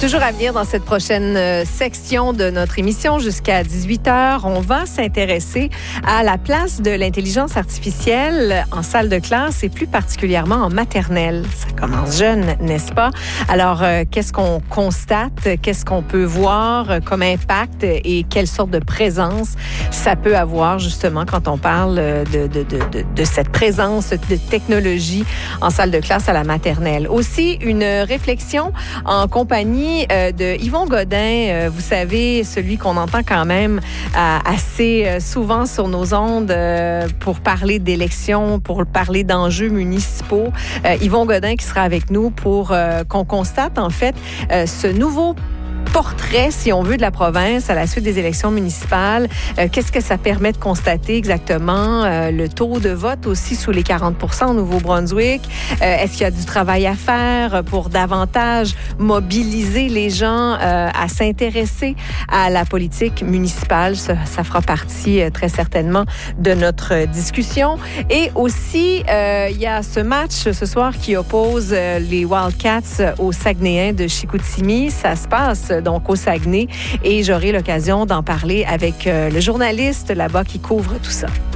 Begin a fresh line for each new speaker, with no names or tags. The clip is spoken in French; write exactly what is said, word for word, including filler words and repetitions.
Toujours à venir dans cette prochaine euh, section de notre émission jusqu'à dix-huit heures, on va s'intéresser à la place de l'intelligence artificielle en salle de classe et plus particulièrement en maternelle. Ça commence jeune, n'est-ce pas? Alors, euh, qu'est-ce qu'on constate? Qu'est-ce qu'on peut voir comme impact et quelle sorte de présence ça peut avoir justement quand on parle de, de, de, de, de cette présence de technologie en salle de classe à la maternelle. Aussi, une réflexion en compagnie de Yvon Godin, vous savez, celui qu'on entend quand même assez souvent sur nos ondes pour parler d'élections, pour parler d'enjeux municipaux. Yvon Godin qui sera avec nous pour qu'on constate en fait ce nouveau portrait, si on veut, de la province à la suite des élections municipales. Euh, qu'est-ce que ça permet de constater exactement? Euh, le taux de vote aussi sous les quarante pour cent au Nouveau-Brunswick. Euh, est-ce qu'il y a du travail à faire pour davantage mobiliser les gens euh, à s'intéresser à la politique municipale? Ça, ça fera partie euh, très certainement de notre discussion. Et aussi, euh, il y a ce match ce soir qui oppose euh, les Wildcats aux Saguenayens de Chicoutimi. Ça se passe donc au Saguenay, et j'aurai l'occasion d'en parler avec euh, le journaliste là-bas qui couvre tout ça.